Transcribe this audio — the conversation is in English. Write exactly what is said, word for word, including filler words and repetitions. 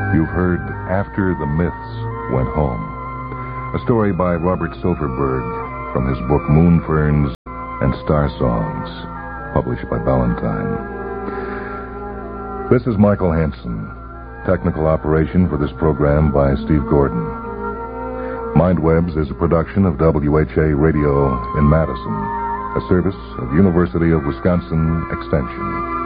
You've heard After the Myths Went Home, a story by Robert Silverberg from his book Moon Ferns and Star Songs, published by Ballantine. This is Michael Hansen. Technical operation for this program by Steve Gordon. Mindwebs is a production of W H A Radio in Madison, a service of University of Wisconsin Extension.